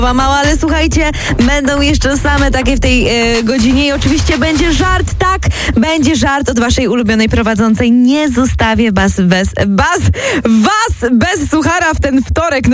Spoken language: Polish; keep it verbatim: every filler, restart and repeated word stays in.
Mała, ale słuchajcie, będą jeszcze same takie w tej e, godzinie i oczywiście będzie żart, tak, będzie żart od waszej ulubionej prowadzącej. Nie zostawię was bez, was, was bez suchara w ten wtorek.